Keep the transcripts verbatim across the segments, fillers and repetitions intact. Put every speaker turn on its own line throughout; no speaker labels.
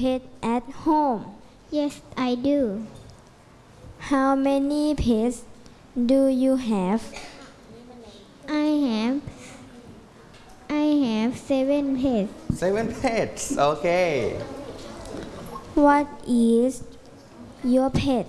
pet at home?
Yes, I do.
How many pets do you have?
I have I have seven pets.
seven pets okay
What is your pet?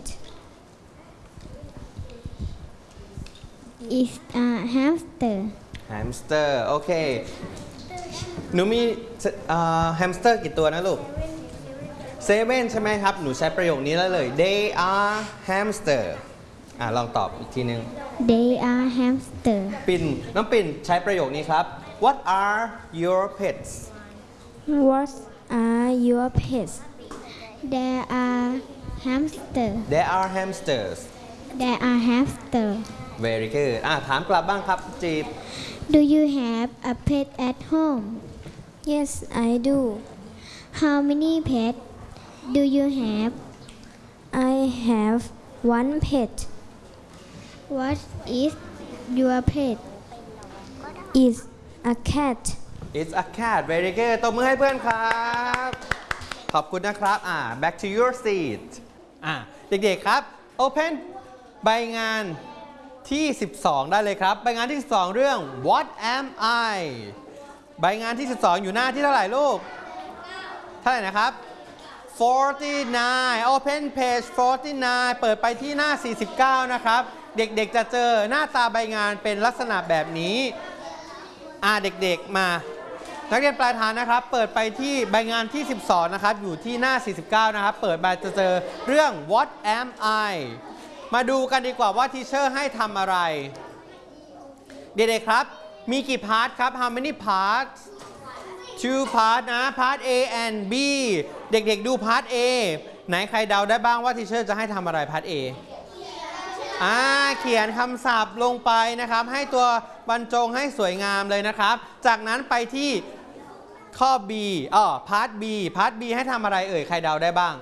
Is a hamster.
hamster โอเคหนูมีแฮมสเตอร์กี่ตัวนะลูก seven ใช่ไหมครับหนูใช้ประโยคนี้แล้วเลย they are hamster อ่ะลองตอบอีกทีนึง
They are hamster.
ปิ่นน้องปิ่นใช้ประโยคนี้ครับ what are your pets
What are your pets?
There are hamster.
they are hamsters
There are hamster.
very good อ่ะถามกลับบ้างครับจีบ
Do you have a pet at home?
Yes, I do.
How many pets do you have?
I have one pet.
What is your pet?
It's a cat.
it's a cat very good ตบมือให้เพื่อนครับขอบคุณนะครับอ่า back to your seat อ่าเด็กๆครับ open ใบงานที่สิบสองได้เลยครับใบงานที่สิบสองเรื่อง what am I ใบงานที่สิบสองอยู่หน้าที่เท่าไหร่ลูกเท่าไหร่นะครับforty-nine open page forty-nine เปิดไปที่หน้าสี่สิบเก้านะครับเด็กๆจะเจอหน้าตาใบงานเป็นลักษณะแบบนี้อ่าเด็กๆมานักเรียนปลายทางนะครับเปิดไปที่ใบงานที่สิบสองนะครับอยู่ที่หน้าสี่สิบเก้านะครับเปิดไปจะเจอเรื่อง what am I มาดูกันดีกว่าว่าทีเชอร์ให้ทำอะไรเด็กๆครับมีกี่พาร์ทครับ how many parts two part นะ part A and B เด็กๆดู part A ไหนใครเดาได้บ้างว่าทีเชอร์จะให้ทำอะไร part A อ่าเขียนคำศัพท์ลงไปนะครับให้ตัวบรรจงให้สวยงามเลยนะครับจากนั้นไปที่ข้อ B อ๋อ part B part B ให้ทำอะไรเอ่ยใครเดาได้บ้าง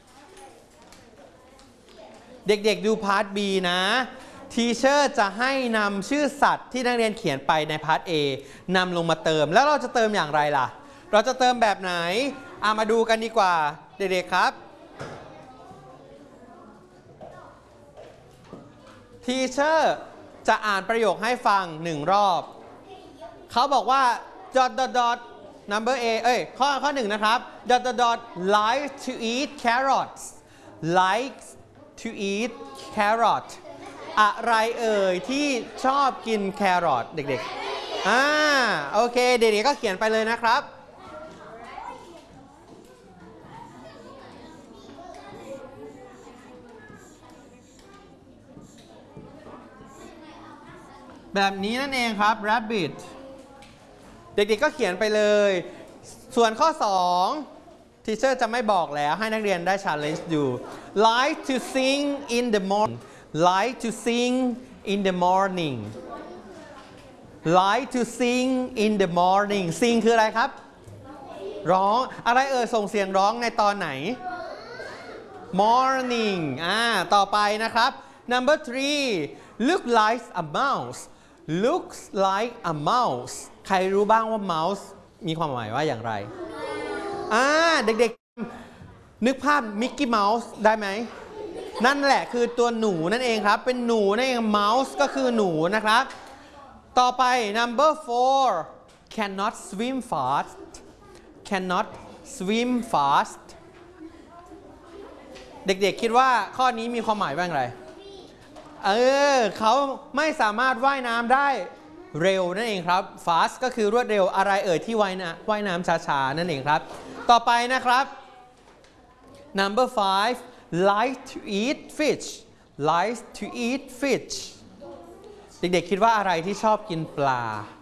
เด็กๆดู part B นะทีเชอร์จะให้นำชื่อสัตว์ที่นักเรียนเขียนไปใน part A นำลงมาเติมแล้วเราจะเติมอย่างไรล่ะเราจะเติมแบบไหนอ่ะมาดูกันดีกว่าเด็กๆครับทีเชอร์จะอ่านประโยคให้ฟังหนึ่งรอบเขาบอกว่า dot dot dot number A เอ้ยข้อข้อหนึ่งนะครับ dot dot dot like to eat carrots likes to eat carrot อะไรเอ่ยที่ชอบกินแครอทเด็กๆอ่าโอเคเด็กๆก็เขียนไปเลยนะครับแบบนี้นั่นเองครับ rabbit เด็กๆก็เขียนไปเลยส่วนข้อสองทีเชอร์จะไม่บอกแล้วให้นักเรียนได้ challenge ดู like to sing in the morning like to sing in the morning like to sing in the morning sing คืออะไรครับร้องอะไรเอ่ยส่งเสียงร้องในตอนไหน morning อ่าต่อไปนะครับ number three look like a mouse looks like a mouse ใครรู้บ้างว่า mouse มีความหมายว่าอย่างไรอ่าเด็กๆนึกภาพมิกกี้เมาส์ได้ไหมนั่นแหละคือตัวหนูนั่นเองครับเป็นหนูนั่นเอง mouse ก็คือหนูนะครับต่อไป number four cannot swim fast cannot swim fast เด็กๆคิดว่าข้อนี้มีความหมายว่าอย่างไรเออเขาไม่สามารถว่ายน้ำได้เร็วนั่นเองครับ fast ก็คือรวดเร็วอะไรเอ่ยที่ว่ายน้ำว่ายน้ำช้าๆนั่นเองครับต่อไปนะครับ number five like to eat fish like to eat fish เด็กๆคิดว่าอะไรที่ชอบกินปลา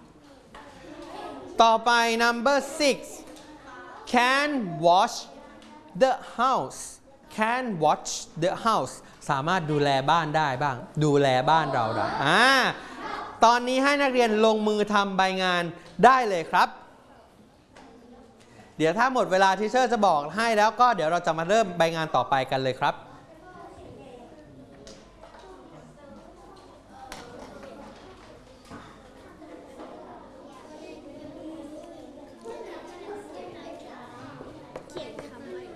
ต่อไป number six can watch the house can watch the house สามารถดูแลบ้านได้บ้างดูแลบ้านเราได้อ่าตอนนี้ให้นักเรียนลงมือทำใบงานได้เลยครับเดี๋ยวถ้าหมดเวลาทีเชอร์จะบอกให้แล้วก็เดี๋ยวเราจะมาเริ่มใบงานต่อไปกันเลยครับ